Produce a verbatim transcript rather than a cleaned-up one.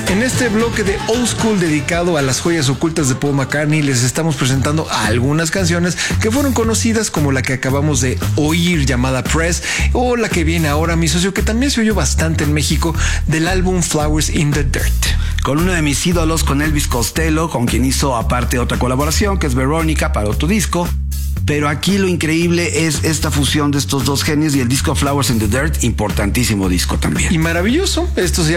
En este bloque de Old School dedicado a las joyas ocultas de Paul McCartney, les estamos presentando algunas canciones que fueron conocidas, como la que acabamos de oír llamada Press, o la que viene ahora, mi socio, que también se oyó bastante en México, del álbum Flowers in the Dirt. Con uno de mis ídolos, con Elvis Costello, con quien hizo aparte otra colaboración, que es Verónica, para otro disco. Pero aquí lo increíble es esta fusión de estos dos genios y el disco Flowers in the Dirt, importantísimo disco también. Y maravilloso, esto se llama